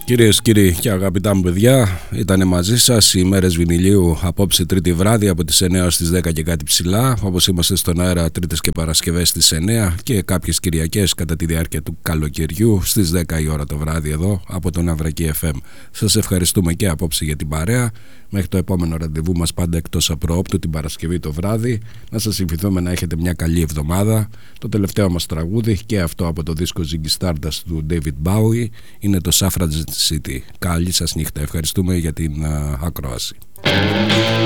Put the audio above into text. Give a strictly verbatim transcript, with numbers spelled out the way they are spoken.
Κυρίες, κύριοι και αγαπητά μου παιδιά, ήταν μαζί σας οι μέρες βινιλίου απόψε Τρίτη βράδυ από τις εννιά ως τις δέκα και κάτι ψηλά. Όπως είμαστε στον αέρα Τρίτες και Παρασκευές στις εννιά και κάποιες Κυριακές κατά τη διάρκεια του καλοκαιριού στις δέκα η ώρα το βράδυ εδώ από τον Ναυρακή εφ εμ. Σας ευχαριστούμε και απόψε για την παρέα. Μέχρι το επόμενο ραντεβού μας πάντα εκτός απροόπτου την Παρασκευή το βράδυ. Να σας ευχηθούμε να έχετε μια καλή εβδομάδα. Το τελευταίο μας τραγούδι και αυτό από το δίσκο Ziggy Stardust του David Bowie είναι το Suffragette City. Καλή σας νύχτα. Ευχαριστούμε για την uh, ακρόαση.